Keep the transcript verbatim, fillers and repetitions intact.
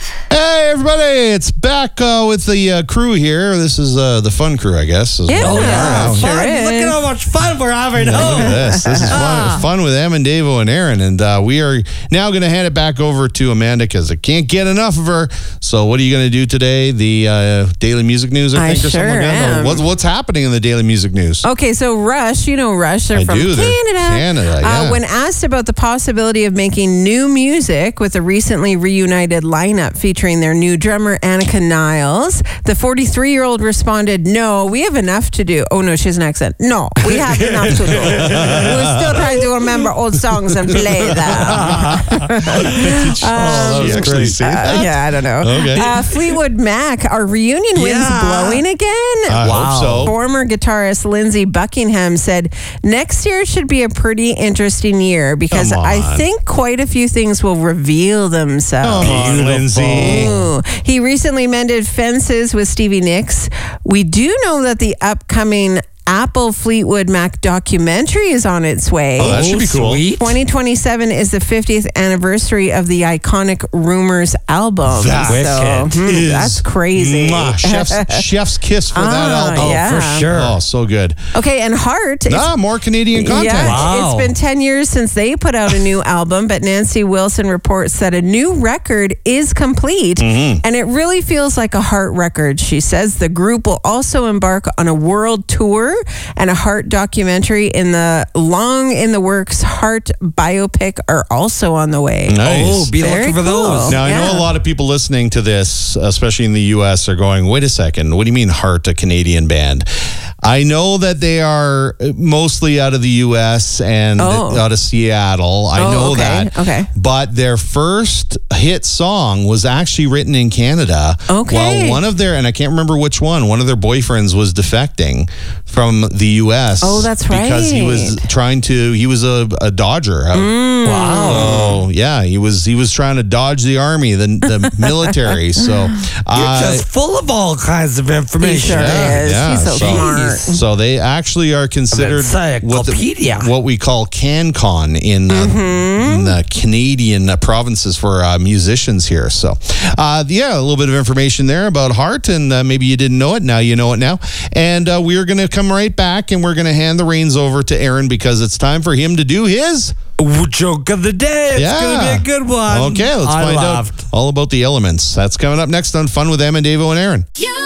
Hey, everybody. It's back uh, with the uh, crew here. This is uh, the fun crew, I guess. As Yeah, well. yeah, sure Fun. is. Look at how much fun we're having. Look Oh. at this. This is fun, fun with Em and Davo and Aaron. And uh, we are now going to hand it back over to Amanda because I can't get enough of her. So what are you going to do today? The uh, Daily Music News, I I think, or sure something like that? am. What's, what's happening in the Daily Music News? Okay, so Rush, you know Rush, they're I from do, they're Canada. Canada, yeah. Uh, when asked about the possibility of making new music with a recently reunited lineup featuring their new drummer, Annika Niles, the forty-three-year-old responded, no, we have enough to do. Oh, no, she has an accent. No, we have enough to do. We're still trying to remember old songs and play them. oh, was actually great. say Uh, that? yeah, I don't know. Okay. Uh, Fleetwood Mac, are reunion winds Yeah. blowing again? I Wow. hope so. Former guitarist Lindsey Buckingham said, next year should be a pretty interesting year because Come I on. think quite a few things will reveal themselves. Come on, Lindsay. Ooh. He recently mended fences with Stevie Nicks. We do know that the upcoming Apple Fleetwood Mac documentary is on its way. Oh, that should be cool. Sweet. twenty twenty-seven is the fiftieth anniversary of the iconic Rumors album. That so, wicked hmm, is that's crazy. mwah, chef's, chef's kiss for that Ah, album. yeah. For sure. Oh, so good. Okay, and Heart. is- Ah, more Canadian content. Yeah, Wow. it's been ten years since they put out a new album, but Nancy Wilson reports that a new record is complete, Mm-hmm. and it really feels like a Heart record. She says the group will also embark on a world tour, and a Heart documentary in the long in the works Heart biopic are also on the way. Nice. Oh, be Very looking for cool. those. Now, I know Yeah. a lot of people listening to this, especially in the U S, are going, wait a second, what do you mean Heart, a Canadian band? I know that they are mostly out of the U S and Oh. out of Seattle. I Oh, know okay, that. okay. But their first hit song was actually written in Canada. Okay. While one of their, and I can't remember which one, one of their boyfriends was defecting from the U S. Oh, that's Because he was right. trying to, he was a, a Dodger. Mm. Wow. Oh yeah, he was he was trying to dodge the army, the the military. So You're uh, just full of all kinds of information. He sure eh? is. He's so smart. So they actually are considered what, the- Encyclopedia. what we call CanCon in, uh, Mm-hmm. in the Canadian uh, provinces for uh, musicians here. So uh, yeah, a little bit of information there about Heart, and uh, maybe you didn't know it. Now you know it now. And uh, we're going to come right back, and we're going to hand the reins over to Aaron because it's time for him to do his. Joke of the day. It's Yeah. going to be a good one. Okay, let's I find laughed. out all about the elements. That's coming up next on Fun with Em and Davo and Aaron.